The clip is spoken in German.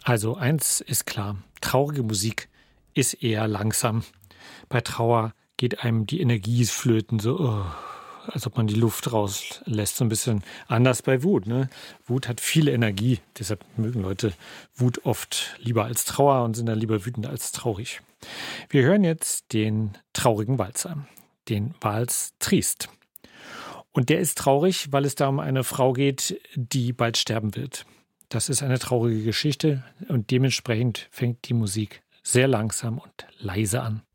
Also eins ist klar, traurige Musik ist eher langsam. Bei Trauer geht einem die Energie flöten, so als ob man die Luft rauslässt. So ein bisschen anders bei Wut. Ne? Wut hat viel Energie, deshalb mögen Leute Wut oft lieber als Trauer und sind dann lieber wütend als traurig. Wir hören jetzt den traurigen Walzer, den Vals Triest. Und der ist traurig, weil es da um eine Frau geht, die bald sterben wird. Das ist eine traurige Geschichte und dementsprechend fängt die Musik sehr langsam und leise an.